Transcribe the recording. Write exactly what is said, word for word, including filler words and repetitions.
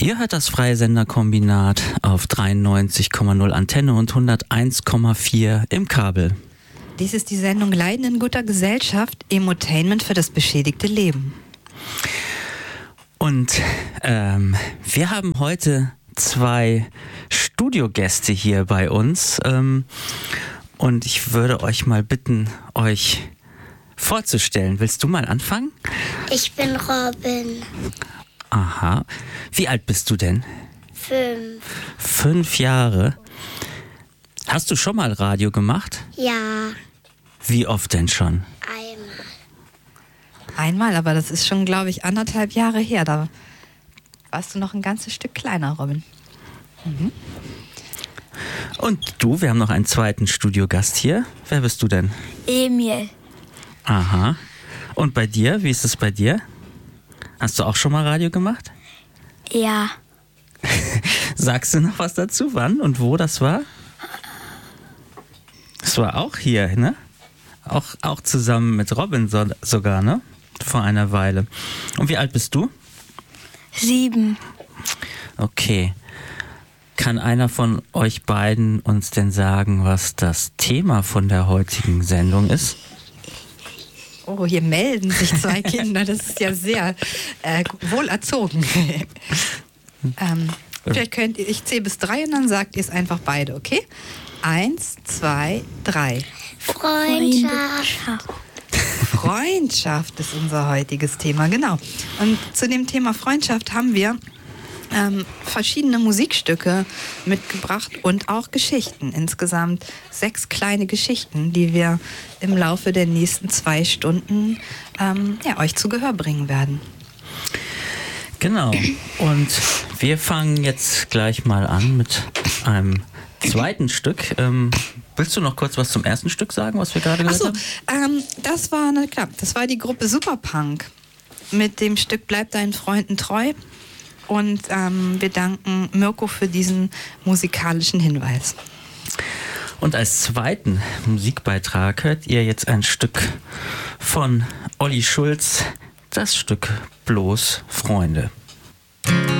Ihr hört das Freie Senderkombinat auf dreiundneunzig Komma null Antenne und hunderteins Komma vier im Kabel. Dies ist die Sendung Leiden in guter Gesellschaft, Emotainment für das beschädigte Leben. Und ähm, wir haben heute zwei Studiogäste hier bei uns. Ähm, und ich würde euch mal bitten, euch vorzustellen. Willst du mal anfangen? Ich bin Robin. Aha. Wie alt bist du denn? Fünf. Fünf Jahre. Hast du schon mal Radio gemacht? Ja, Wie oft denn schon? einmal. Einmal, aber das ist schon, glaube ich, anderthalb Jahre her. Da warst du noch ein ganzes Stück kleiner, Robin. Mhm. Und du, wir haben noch einen zweiten Studiogast hier. Wer bist du denn? Emil. Aha. Und bei dir? Wie ist es bei dir? Hast du auch schon mal Radio gemacht? Ja, Sagst du noch was dazu? Wann und wo das war? Es war auch hier, ne? Auch, auch zusammen mit Robin so, sogar, ne? Vor einer Weile. Und wie alt bist du? sieben. Okay. Kann einer von euch beiden uns denn sagen, was das Thema von der heutigen Sendung ist? Oh, hier melden sich zwei Kinder. Das ist ja sehr äh, wohl erzogen. ähm, vielleicht könnt ihr, ich zähle bis drei und dann sagt ihr es einfach beide, okay? Eins, zwei, drei. Freundschaft. Freundschaft ist unser heutiges Thema, genau. Und zu dem Thema Freundschaft haben wir ähm, verschiedene Musikstücke mitgebracht und auch Geschichten. Insgesamt sechs kleine Geschichten, die wir im Laufe der nächsten zwei Stunden ähm, ja, euch zu Gehör bringen werden. Genau. Und wir fangen jetzt gleich mal an mit einem zweiten Stück. Ähm, willst du noch kurz was zum ersten Stück sagen, was wir gerade gehört Achso, haben? ähm, das war, na klar, das war die Gruppe Superpunk mit dem Stück Bleib deinen Freunden treu. Und ähm, wir danken Mirko für diesen musikalischen Hinweis. Und als zweiten Musikbeitrag hört ihr jetzt ein Stück von Olli Schulz, das Stück Bloß Freunde.